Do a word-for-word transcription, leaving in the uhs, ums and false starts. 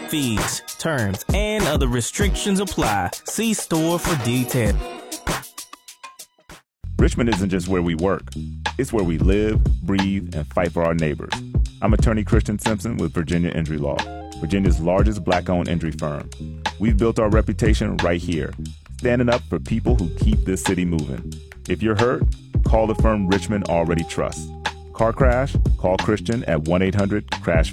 Fees, terms, and other restrictions apply. See store for details. Richmond isn't just where we work. It's where we live, breathe, and fight for our neighbors. I'm attorney Christian Simpson with Virginia Injury Law, Virginia's largest black-owned injury firm. We've built our reputation right here, standing up for people who keep this city moving. If you're hurt, call the firm Richmond already trusts. Car crash? Call Christian at one eight hundred crash